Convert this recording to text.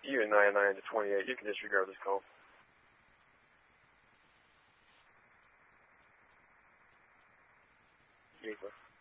You at 99 to 28. You can disregard this call. Eva.